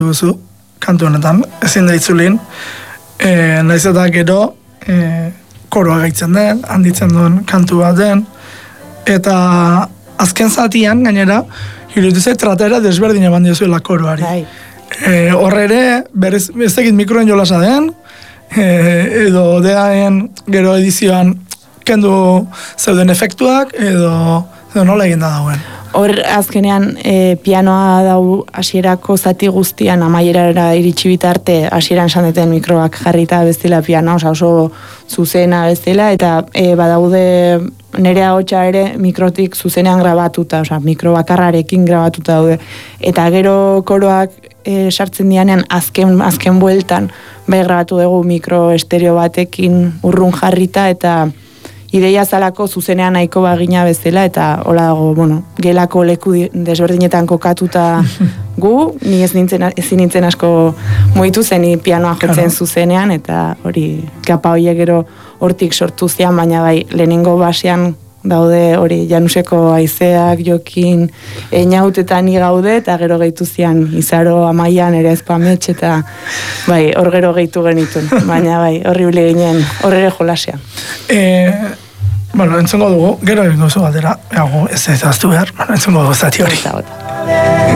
duzu, kantu honetan, ezin da itzulin, naiz eta gero koroa gaitzen den, handitzen duen kantu bat den, eta azken zatian, gainera, iruditze tratera desberdin eman diozuela koroari. Horre ere, ez egit mikroen jolasa den, edo deaen gero edizioan kendu zeuden efektuak, edo nola egin da dauen. Hor azkenean pianoa dau hasierako zati guztian amaierara iritsi bitarte hasieran sandeten mikroak jarrita bezala pianoa, oso zuzena bezala, eta badaude nire ahotsa ere mikrotik zuzenean grabatuta, mikro bakarrarekin grabatuta daude. Eta gero koroak sartzen dianean azken bueltan bai grabatu dugu mikro estereo batekin urrun jarrita, eta ideia zalako zuzenean nahiko bagina bezala, eta hola dago, gelako leku desberdinetan kokatuta gu, ni ezin nintzen asko mugitu zen, pianoa jotzen zuzenean, eta hori kapa horiek gero hortik sortu zian, baina bai lehenengo basean daude hori Januseko haizeak jokin einautetan gaude, eta gero gehitu zian Izaro Amaian ere Ezpamets, eta bai, hor gero gehitu genituen, baina bai, horrible ginen, horrere jolasea. Entzongo dugu, gero egin gozu batera, ez aztu behar, entzongo dugu zati hori.